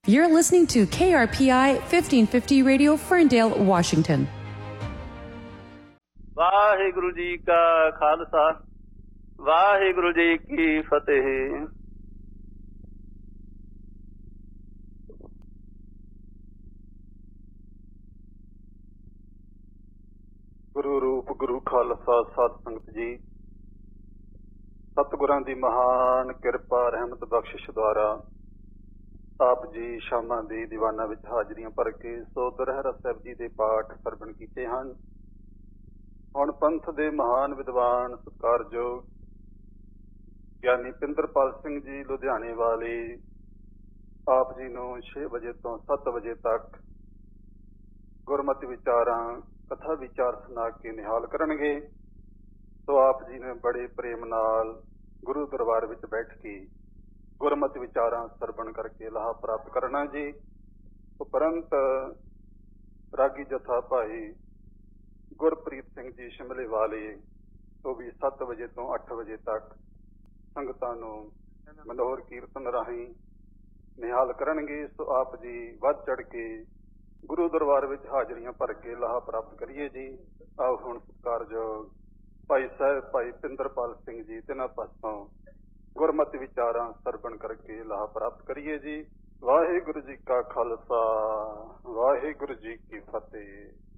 You're listening to KRPI 1550 Radio, Ferndale, Washington. Waheguru ji ਕਾ ਖਾਲਸਾ, ਵਾਹਿਗੁਰੂ ਜੀ ਕੀ ਫਤਿਹ। ਗੁਰੂ ਰੂਪ ਗੁਰੂ ਖਾਲਸਾ ਸਾਧ ਸੰਗਤ ਜੀ, ਸਤਿਗੁਰਾਂ ਦੀ ਮਹਾਨ ਕਿਰਪਾ ਰਹਿਮਤ ਬਖਸ਼ਿਸ਼ ਦੁਆਰਾ ਆਪ ਜੀ ਸ਼ਾਮਾਂ ਦੀ ਦੀਵਾਨਾਂ ਵਿੱਚ ਹਾਜ਼ਰੀਆਂ ਭਰ ਕੇ ਸੋ ਰਹਿਰਾਸ ਸਾਹਿਬ ਜੀ ਦੇ ਪਾਠ ਸਰਵਣ ਕੀਤੇ ਹਨ। ਹੁਣ ਪੰਥ ਦੇ ਮਹਾਨ ਵਿਦਵਾਨ ਸਤਿਕਾਰਯੋਗ ਗਿਆਨੀ ਪਿੰਦਰਪਾਲ ਸਿੰਘ ਜੀ ਲੁਧਿਆਣੇ ਵਾਲੇ ਆਪ ਜੀ ਨੂੰ 6 ਵਜੇ ਤੋਂ 7 ਵਜੇ ਤੱਕ ਗੁਰਮਤਿ ਵਿਚਾਰਾਂ ਕਥਾ ਵਿਚਾਰ ਸੁਣਾ ਕੇ ਨਿਹਾਲ ਕਰਨਗੇ। ਸੋ ਆਪ ਜੀ ਨੇ ਬੜੇ ਪ੍ਰੇਮ ਨਾਲ ਗੁਰੂ ਦਰਬਾਰ ਵਿੱਚ ਬੈਠ ਕੇ ਗੁਰਮਤਿ ਵਿਚਾਰਾਂ ਸਰਵਣ ਕਰਕੇ ਲਾਹਾ ਪ੍ਰਾਪਤ ਕਰਨਾ ਜੀ। ਉਪਰੰਤ ਰਾਗੀ ਜਥਾ ਭਾਈ ਗੁਰਪ੍ਰੀਤ ਸਿੰਘ ਜੀ ਸ਼ਿਮਲੇ ਵਾਲੇ ਉਹ ਵੀ 7 ਵਜੇ ਤੋਂ 8 ਵਜੇ ਤੱਕ ਸੰਗਤਾਂ ਨੂੰ ਮਨੋਹਰ ਕੀਰਤਨ ਰਾਹੀਂ ਨਿਹਾਲ ਕਰਨਗੇ। ਸੋ ਆਪ ਜੀ ਵੱਧ ਚੜ ਕੇ ਗੁਰੂ ਦਰਬਾਰ ਵਿੱਚ ਹਾਜ਼ਰੀਆਂ ਭਰ ਕੇ ਲਾਹਾ ਪ੍ਰਾਪਤ ਕਰੀਏ ਜੀ। ਆਓ ਹੁਣ ਸਤਿਕਾਰਯੋਗ ਭਾਈ ਸਾਹਿਬ ਭਾਈ ਪਿੰਦਰਪਾਲ ਸਿੰਘ ਜੀ ਤਿੰਨਾਂ ਪਾਸੋਂ ਗੁਰਮਤਿ ਵਿਚਾਰਾਂ ਸਰਵਣ ਕਰਕੇ ਲਾਹਾ ਪ੍ਰਾਪਤ ਕਰੀਏ ਜੀ। ਵਾਹਿਗੁਰੂ ਜੀ ਕਾ ਖਾਲਸਾ, ਵਾਹਿਗੁਰੂ ਜੀ ਕੀ ਫਤਿਹ।